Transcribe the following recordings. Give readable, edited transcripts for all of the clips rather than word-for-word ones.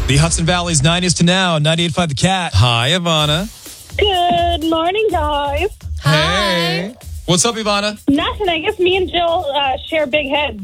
The Hudson Valley's 90s to now, 98.5 The Cat. Hi, Ivana. Good morning, guys. Hey. What's up, Ivana? Nothing. I guess me and Jill share big heads.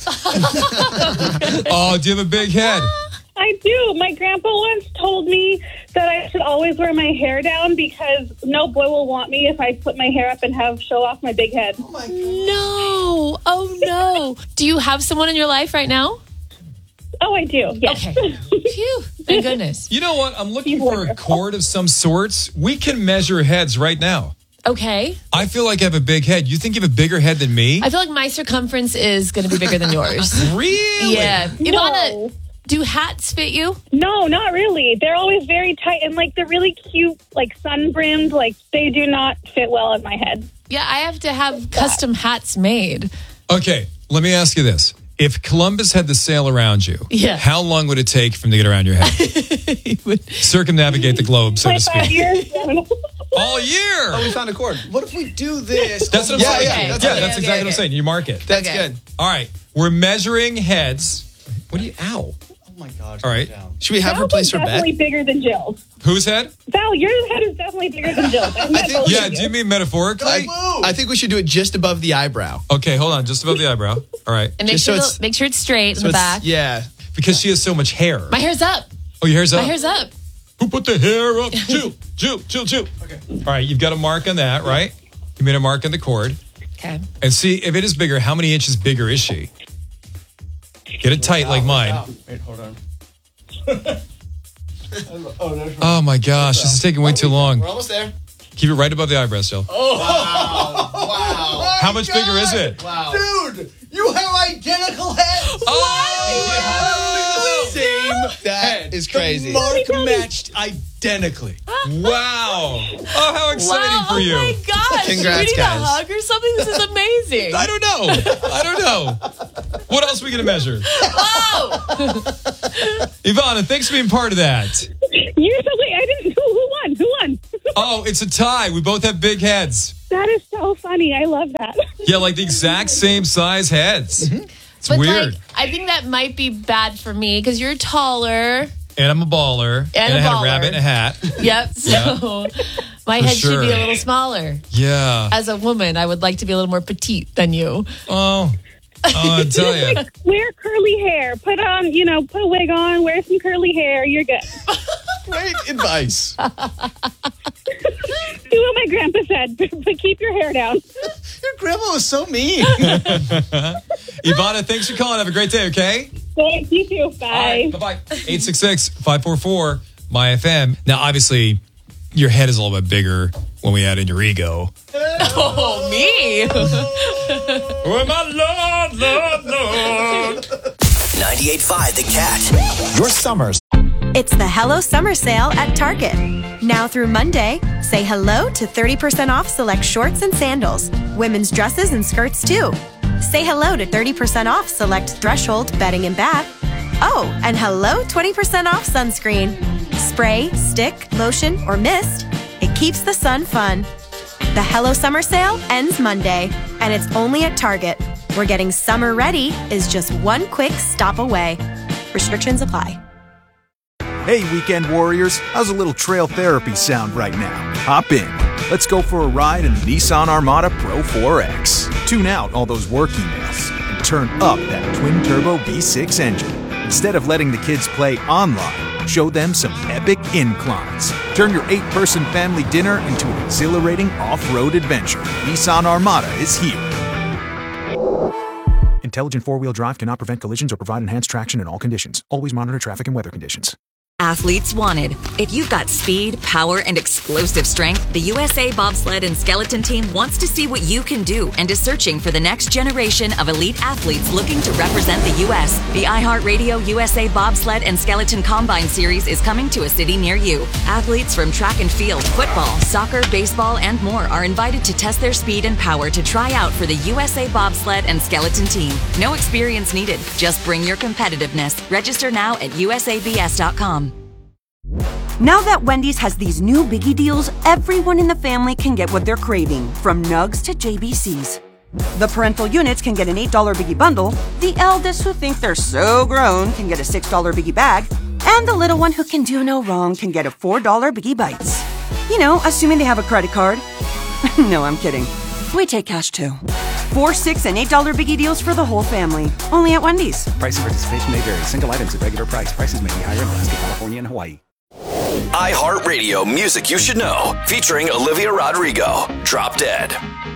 Oh, do you have a big head? I do. My grandpa once told me that I should always wear my hair down because no boy will want me if I put my hair up and show off my big head. No. Oh, no. Do you have someone in your life right now? Oh, I do. Yes. Okay. Phew. Thank goodness. You know what? I'm looking for a cord of some sorts. We can measure heads right now. Okay. I feel like I have a big head. You think you have a bigger head than me? I feel like my circumference is going to be bigger than yours. Really? Yeah. No. Ivana, do hats fit you? No, not really. They're always very tight and they're really cute, sun-brimmed. They do not fit well on my head. Yeah, I have to have custom hats made. Okay, let me ask you this. If Columbus had the sail around you, how long would it take for him to get around your head? He would circumnagate the globe, so to speak. 5 years. All year. Oh, we found a cord. What if we do this? That's what I'm saying. okay. That's exactly what I'm saying. You mark it. That's good. All right. We're measuring heads. What are you? Ow. Oh my gosh. All right. Should we have her place her bet? Definitely bigger than Jill's. Whose head? Val, your head is definitely bigger than Jill's. Yeah, do you mean metaphorically? I think we should do it just above the eyebrow. Okay, hold on. Just above the eyebrow. All right. And make sure it's straight in the back. Yeah. Because she has so much hair. My hair's up. Oh, your hair's up? My hair's up. Who put the hair up? Jill. Okay. All right, you've got a mark on that, right? You made a mark on the cord. Okay. And see, if it is bigger, how many inches bigger is she? Get it tight like mine. Wait, hold on. Oh my gosh, this is taking way too long. We're almost there. Keep it right above the eyebrows, Jill. Oh, wow. How much bigger is it? Wow. Dude, you have identical heads. Oh! Same. That is crazy. The mark matched identically. Wow. Oh, how exciting for you. Oh my gosh. Congrats, we need guys. a hug or something? This is amazing. I don't know. What else are we going to measure? Oh! Ivana, thanks for being part of that. You're so late. I didn't know who won. Oh, it's a tie. We both have big heads. That is so funny. I love that. Yeah, like the exact same size heads. It's But weird. I think that might be bad for me because you're taller. And I'm a baller. And I had a rabbit and a hat. Yep. So my head should be a little smaller. Yeah. As a woman, I would like to be a little more petite than you. Oh, I tell you. Wear curly hair. Put a wig on, wear some curly hair. You're good. Great advice. Do what my grandpa said, but keep your hair down. Your grandma was so mean. Ivana, thanks for calling. Have a great day, okay? Thanks, you too. Bye. Right, bye-bye. 866-544-MyFM. Now, obviously, your head is a little bit bigger when we add in your ego. Oh, me? Oh, my Lord. 98.5 The Cat. Your summers. It's the Hello Summer Sale at Target. Now through Monday, say hello to 30% off select shorts and sandals. Women's dresses and skirts, too. Say hello to 30% off select Threshold bedding and bath. Oh, and hello 20% off sunscreen. Spray, stick, lotion, or mist. It keeps the sun fun. The Hello Summer Sale ends Monday, and it's only at Target, where getting summer ready is just one quick stop away. Restrictions apply. Hey, weekend warriors, how's a little trail therapy sound right now? Hop in. Let's go for a ride in the Nissan Armada Pro 4X. Tune out all those work emails and turn up that twin-turbo V6 engine. Instead of letting the kids play online, show them some epic inclines. Turn your 8-person family dinner into an exhilarating off-road adventure. Nissan Armada is here. Intelligent four-wheel drive cannot prevent collisions or provide enhanced traction in all conditions. Always monitor traffic and weather conditions. Athletes wanted. If you've got speed, power, and explosive strength, the USA Bobsled and Skeleton Team wants to see what you can do and is searching for the next generation of elite athletes looking to represent the U.S. The iHeartRadio USA Bobsled and Skeleton Combine Series is coming to a city near you. Athletes from track and field, football, soccer, baseball, and more are invited to test their speed and power to try out for the USA Bobsled and Skeleton Team. No experience needed. Just bring your competitiveness. Register now at usabs.com. Now that Wendy's has these new biggie deals, everyone in the family can get what they're craving, from nugs to JBCs. The parental units can get an $8 biggie bundle, the eldest who think they're so grown can get a $6 biggie bag, And the little one who can do no wrong can get a $4 Biggie Bites. You know, assuming they have a credit card. No, I'm kidding. We take cash too. $4, $6, and $8 Biggie deals for the whole family. Only at Wendy's. Price and participation may vary. Single items at regular price. Prices may be higher in Alaska, California, and Hawaii. iHeartRadio Music You Should Know, featuring Olivia Rodrigo. Drop Dead.